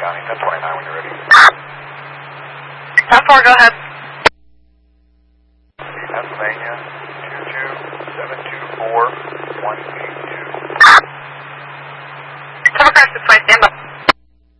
County, 1029 when you're ready. 10-4, go ahead. Pennsylvania, 2272418.